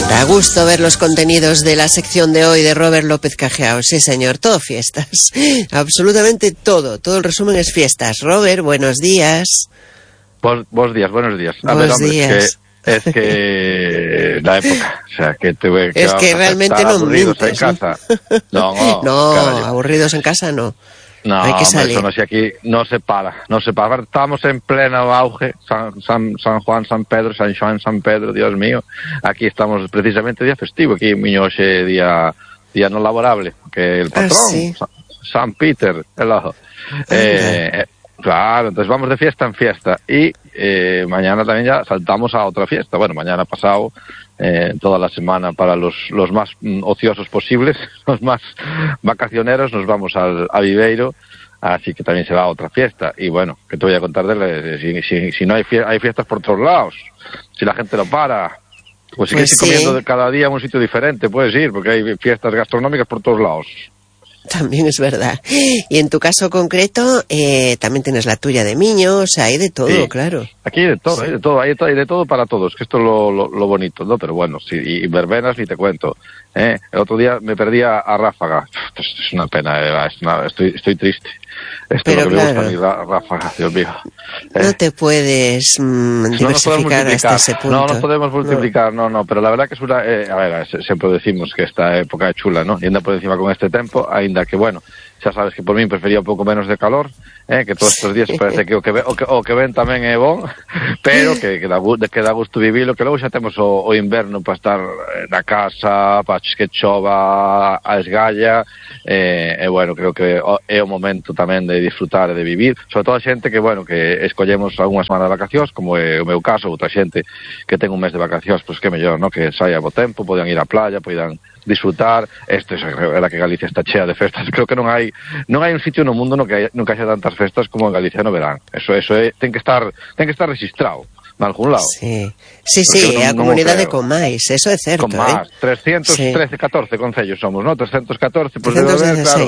Da gusto ver los contenidos de la sección de hoy de Robert López Cajiao. Sí, señor, todo fiestas. Absolutamente todo. Todo el resumen es fiestas. Robert, buenos días. Buenos días. Buenos días. Es que la época, o sea, que tuve que... Es que realmente no aburridos mintes, en casa. No, aburridos en casa no. No, hay que salir. Eso no, si aquí no se para. Estamos en pleno auge, San Juan, San Pedro, San Xoán, San Pedro, Dios mío. Aquí estamos precisamente día festivo, aquí en Miñoxe día no laborable, que el patrón, sí. San Peter, el ojo. Claro, entonces vamos de fiesta en fiesta y mañana también ya saltamos a otra fiesta. Bueno, mañana pasado, toda la semana para los más ociosos posibles, los más vacacioneros, nos vamos a Viveiro, así que también será otra fiesta. Y bueno, ¿qué te voy a contar si no hay fiestas por todos lados? Si la gente lo para, pues si quieres ir comiendo cada día en un sitio diferente, puedes ir, porque hay fiestas gastronómicas por todos lados. También es verdad. Y en tu caso concreto, también tienes la tuya de Miño, o sea, hay de todo, sí, claro. Aquí hay de todo, hay de todo para todos, que esto es lo bonito, ¿no? Pero bueno, sí, y verbenas ni te cuento. El otro día me perdí a Ráfaga. Es una pena, estoy triste. Esto pero es lo que claro, me gusta a mí, Ráfaga, Dios mío. No te puedes diversificar hasta ese punto. No nos podemos multiplicar, no, pero la verdad que es una... a ver, siempre decimos que esta época é chula, ¿no? Y anda por encima con este tempo, ainda que, bueno, xa sabes que por mí prefería un pouco menos de calor, que todos estes días parece que o que ven tamén é bon, pero que dá gusto vivilo, que logo xa temos o inverno para estar na casa, para que chova a esgalla, e bueno, creo que é o momento tamén de disfrutar e de vivir, sobre todo a xente que, bueno, que escollemos algunha semana de vacacións, como é o meu caso, outra xente que ten un mes de vacacións, pois que mellor, ¿no? Que saia bo tempo, podan ir á playa, podan disfrutar. Esto es verdad que Galicia está chea de festas. Creo que non hai un sitio no mundo no que haya tantas festas como en Galicia no verán. Eso ten que estar registrado en algún lado. Sí, a comunidade con máis, eso é certo. Con máis, 313, 14 concellos somos, ¿no? 314, pues debe haber, claro,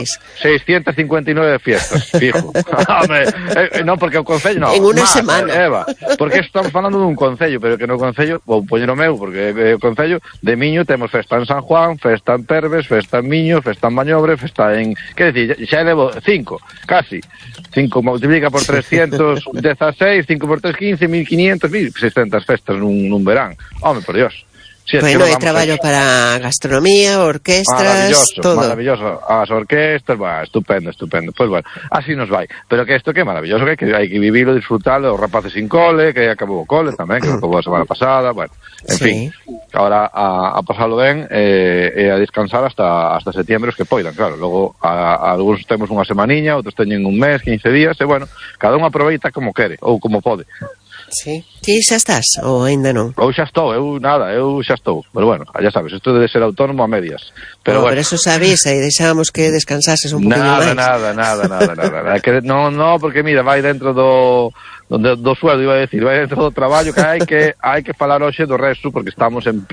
659 fiestas, fijo. Non, porque o concello, no. En unha semana. Eva, porque estamos falando dun concello, pero que no concello, vou poñer o meu, porque o concello de Miño temos festa en San Juan, festa en Perves, festa en Miño, festa en Bañobre, festa en... Que decir, xa elevo 5, casi. 5 multiplica por 316, 5 por 3, 15, 1500, 600 festas nun verán. Home, por Dios. Sí, bueno, hai traballo para gastronomía, orquestras, todo. Maravilloso. As orquestas, estupendo. Pois bueno, así nos vai. Pero que isto que é maravilloso, que hai que vivirlo, disfrutarlo, os rapaces sin cole, que acabou o cole tamén, que acabou a semana pasada, bueno, en fin. Ahora a pasarlo ben e a descansar hasta setembro, que poidan, claro. Logo, algúns temos unha semaniña, outros teñen un mes, 15 días, e bueno, cada un aproveita como quere, ou como pode. Sí. Ti xa estás, ou ainda non? Eu xa estou. Pero bueno, ya sabes, isto debe ser autónomo a medias. Pero bueno. Pero eso sabes, aí deixábamos que descansases un poquinho máis. Nada. No, porque mira, vai dentro do sueldo, iba a decir, vai dentro do traballo, que hai que falar hoxe do resu, porque estamos en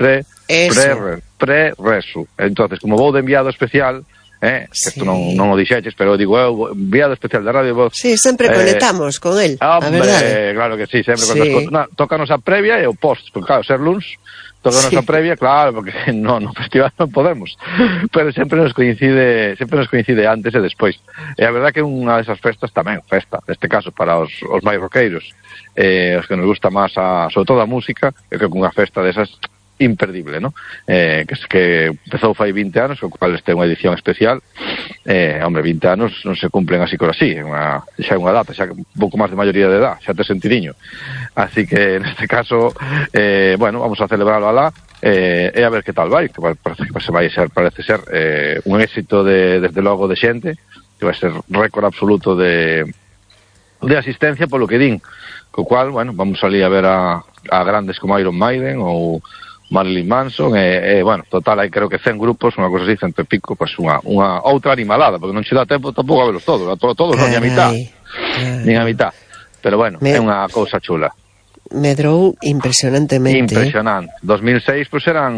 pre-resu. Entonces, como vou de enviado especial, isto non o dixeches, pero digo eu, enviado especial da Radio Voz. Sí, sempre conectamos con el, a verdade. Claro que sí, sempre tócanos a previa e o post, porque claro, ser luns, tócanos a previa, claro, porque no festival non podemos, pero sempre nos coincide antes e despois. E a verdade que unha desas festas tamén, neste caso para os máis roqueiros, os que nos gusta máis sobre todo a música, eu creo que unha festa desas imperdible, ¿no? Que empezou fai 20 anos, co cual este é unha edición especial. Hombre, 20 anos non se cumplen así por así, xa é unha data, xa un pouco máis de maioría de edad, xa te sentidiño. Así que, neste caso, bueno, vamos a celebrarlo alá, e a ver que tal vai, que parece ser un éxito desde logo de xente, que vai ser récord absoluto de asistencia polo que din, co cual, bueno, vamos ali a ver a grandes como Iron Maiden ou Marilyn Manson, bueno, total, hai creo que 100 grupos, unha cosa así, 100 e pico, pues unha outra animalada, porque non che dá tempo tampouco a velos todos, non, nin a mitad, pero bueno, é unha cousa chula. Medrou impresionantemente. Impresionante. 2006, pues era,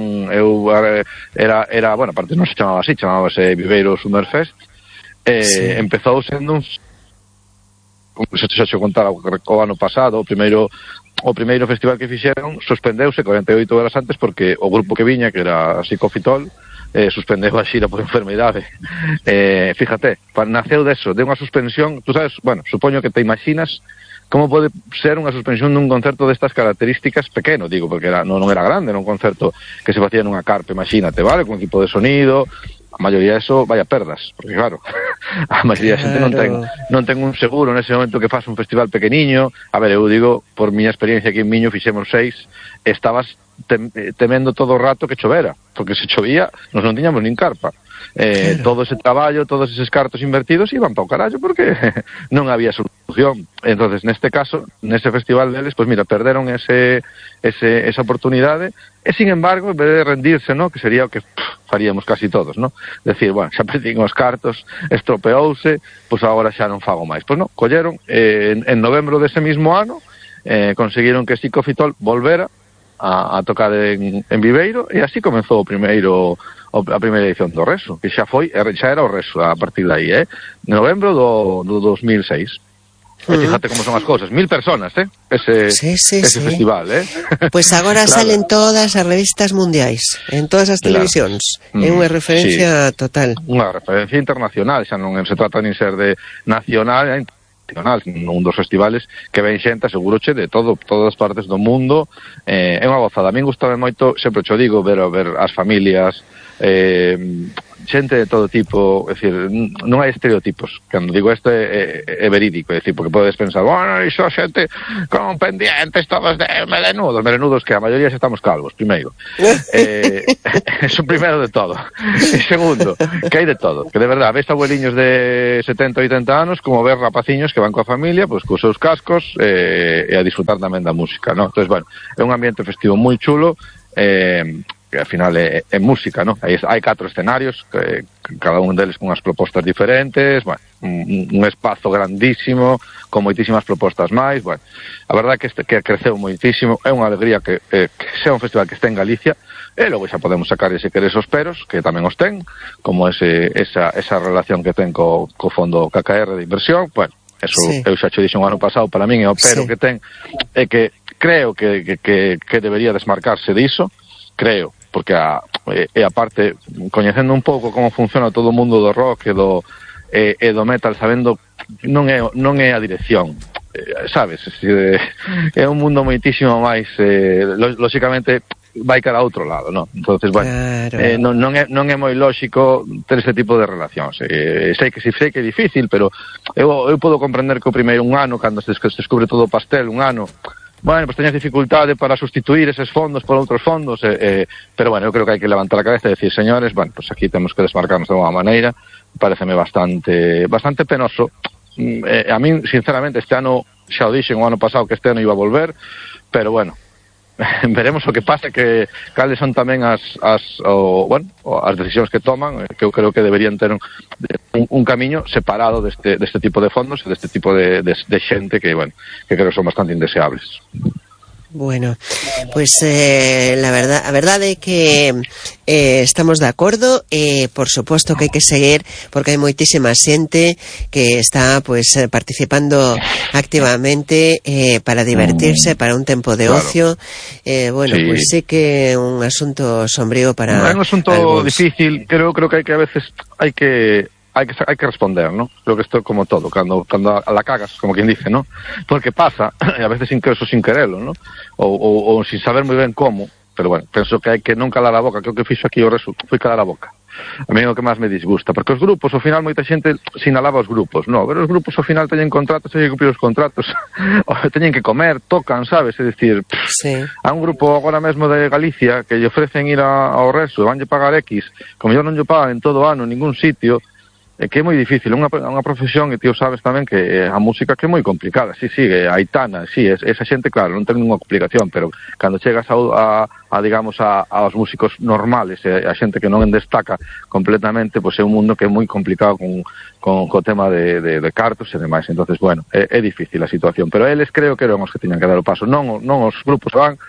bueno, aparte non se chamaba así, chamábase Viveiro Summerfest, empezou sendo un... Como se te xa contar o ano pasado, o primeiro o primeiro festival que fixeron suspendeuse 48 horas antes porque o grupo que viña, que era Psicofitol, suspendeu a xira por enfermidade. Fíjate, naceu deso, de unha suspensión, tú sabes, bueno, supoño que te imaginas como pode ser unha suspensión dun concerto destas características pequeno, digo, porque non era grande, era un concerto que se facía nunha carpa, imagínate, vale, con equipo de sonido, a maioría eso vaya perdas, porque claro, a maioría da xente non ten un seguro nese momento que faz un festival pequeniño. A ver, eu digo, por miña experiencia aquí en Miño, fixemos 6, estabas temendo todo o rato que chovera, porque se chovía, nos non tiñamos nin carpa. Todo ese traballo, todos eses cartos invertidos iban para o carallo porque non había solución. Entonces, neste caso, nese festival deles, pues mira, perderon esa oportunidade e, sin embargo, en vez de rendirse, ¿no?, que sería o que faríamos casi todos, ¿no?, decir, bueno, xa perdín os cartos, estropeouse, pues agora xa non fago máis. Pues non, colleron, en novembro dese mismo ano, conseguiron que Psicofitol volvera a tocar en Viveiro, e así comezou a primeira edición do Reso, que xa era o Reso a partir de aí, novembro do 2006. Fíjate como son as cousas, 1000 personas, ese festival, Pues agora claro, salen todas as revistas mundiais, en todas as televisións, é unha referencia total. Unha referencia internacional, xa non se trata nin ser de nacional, un dos festivales que ven xente, aseguroche, de todas as partes do mundo. É unha gozada. A min gustame moito, sempre cho digo, ver as familias, xente de todo tipo, é dicir, non hai estereotipos. Cando digo isto é verídico, é dicir, porque podes pensar, bueno, iso xente con pendientes todos de melenudos, que a maioría xa estamos calvos, primeiro. Eso primeiro de todo. E segundo, que hai de todo, que de verdade, ves abueliños de 70, 80 anos, como ver rapaciños que van coa familia, pois cos seus cascos, e a disfrutar tamén da música, ¿no? Entón, bueno, é un ambiente festivo moi chulo, que ao final é música, ¿no? Hai 4 escenarios, cada un deles con unhas propostas diferentes, bueno, un espazo grandísimo, con moitísimas propostas máis, bueno, a verdade que creceu moitísimo, é unha alegría que sea un festival que este en Galicia, e logo xa podemos sacar ese queres os peros, que tamén os ten, como esa relación que ten co fondo KKR de inversión, bueno, eso sí. Eu xa cho dixo un ano pasado, para min é o pero que ten, é que creo que debería desmarcarse diso, creo, porque a parte, coñecendo un pouco como funciona todo o mundo do rock e do metal, sabendo non é a dirección, sabes, é un mundo moitísimo máis, lóxicamente vai cara a outro lado, non? Entonces, bueno, claro. Non é moi lóxico ter ese tipo de relacións. Sei que é difícil, pero eu podo comprender que o primeiro un ano, cando se descubre todo o pastel, un ano, bueno, pues teñas dificultade para sustituir eses fondos por outros fondos, pero bueno, eu creo que hai que levantar a cabeza e decir, señores, bueno, pues aquí temos que desmarcarnos de alguma maneira. Pareceme bastante penoso. A min, sinceramente, este ano, xa o dixen o ano pasado que este ano iba a volver, pero bueno, veremos o que pasa, que cales son tamén as decisións que toman, que eu creo que deberían ter un camiño separado deste tipo de fondos e deste tipo de xente que, bueno, que creo que son bastante indeseables. Bueno, pues a verdade é que estamos de acordo, por suposto que hai que seguir, porque hai moitísima xente que está pues participando activamente para divertirse, para un tempo de ocio. Bueno, sí. Pues sí que é un asunto sombrío para é un asunto algunos. Difícil, creo que a veces hai que responder, ¿no? Creo que esto es como todo, cuando la cagas, como quien dice, ¿no? Porque pasa, y a veces sin quererlo, ¿no? O sin saber muy bien cómo, pero bueno, penso que hai que non calar a boca, creo que fixo aquí o Reso, foi calar a boca. A mí é o que máis me disgusta, porque os grupos, ao final, moita xente sinalaba os grupos, no, pero os grupos ao final teñen contratos, teñen que cumprir os contratos, teñen que comer, tocan, sabes, é dicir, sí. A un grupo agora mesmo de Galicia que lle ofrecen ir ao Reso, vanlle pagar X, como yo non lle pagan en todo o ano, en ningún sitio, que é moi difícil, unha profesión, e ti sabes tamén que a música que é moi complicada, sí, a Aitana, sí, esa xente, claro, non ten ninguna complicación, pero cando chegas digamos, aos músicos normales, a xente que non destaca completamente, pois é un mundo que é moi complicado co tema de cartos e demais, entonces, bueno, é difícil a situación, pero eles creo que eran os que tiñan que dar o paso, non os grupos van,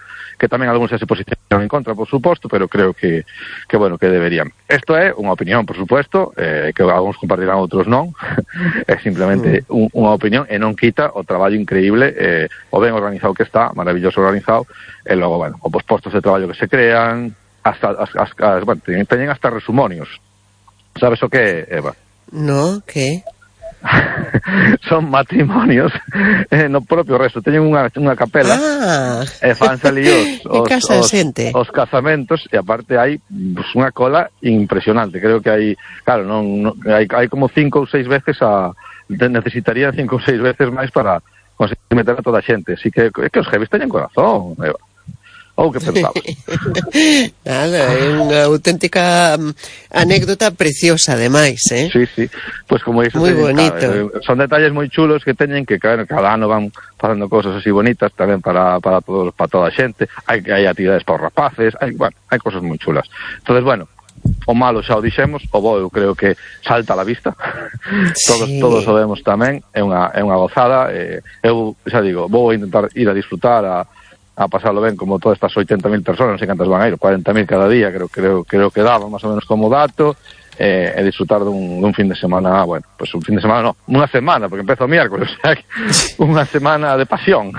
que tamén algúns se posicionan en contra, por suposto, pero creo que bueno, que deberían. Isto é unha opinión, por suposto, que algúns compartirán, outros non. É simplemente unha opinión e non quita o traballo increíble, o ben organizado que está, maravilloso organizado, e logo, bueno, os postos de traballo que se crean, bueno, teñen hasta resumonios. Sabes o que é, Eva? No, que? Son matrimonios no propio resto, teñen unha capela e fan salir os casamentos, e aparte hai unha cola impresionante. Creo que hai, claro, hai como 5 ou 6 veces necesitaría 5 ou 6 veces máis para conseguir meter a toda a xente, así que os jefes teñen corazón, Eva. Que pensabas? Nada, é unha auténtica anécdota preciosa, ademais, Sí, pois como iso, moi bonito. Son detalles moi chulos que teñen, que cada ano van facendo cosas así bonitas tamén para toda a xente. Hai actividades para os rapaces, hai cosas moi chulas. Entonces, bueno, o malo xa o dixemos, o bo eu creo que salta a la vista. Todos o vemos tamén, é unha gozada. Eu xa digo, vou intentar ir a disfrutar, a pasarlo ben, como todas estas 80.000 personas, non sei cantas van a ir, 40.000 cada día, creo que daba máis ou menos como dato, e disfrutar dun fin de semana, bueno, pues un fin de semana non, unha semana, porque empezo o miércoles, o sea, unha semana de pasión.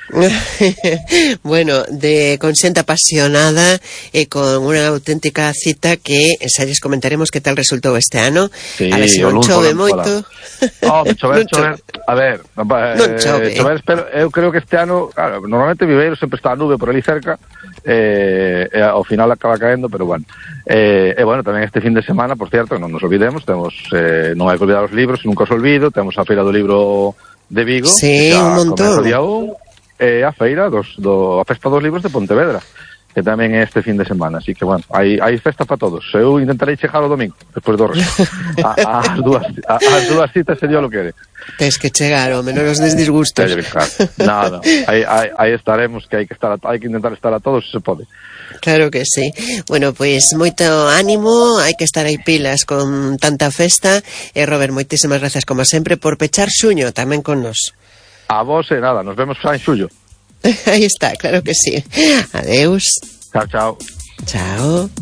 Bueno, con xente apasionada e con unha auténtica cita que xa lles comentaremos que tal resultou este ano. Sí, a ver se non chove moito. Chover, a ver, non chove. Chover, pero eu creo que este ano, claro, normalmente Viveiro sempre está a nube por ali cerca, e ao final acaba caendo, pero bueno. E bueno, tamén este fin de semana, por certo, non nos olvidemos, temos non hai que olvidar os libros, nunca os olvido, temos a Feira do Libro de Vigo, sí, un montón. Día 1, a feira a festa dos libros de Pontevedra, que tamén é este fin de semana, así que, bueno, hai festa para todos. Eu intentarei chegar o domingo, despois do resto. As dúas citas sería o que é. Tens que chegar, o menos os desdisgustos. Nada, aí estaremos, que hai que intentar estar a todos se pode. Claro que sí. Bueno, pois moito ánimo, hai que estar aí pilas con tanta festa. E Robert, moitísimas gracias como sempre por pechar xuño tamén con nos. A vos e nada, nos vemos en xullo. Aí está, claro que sí. Adeus. Chao. Chao.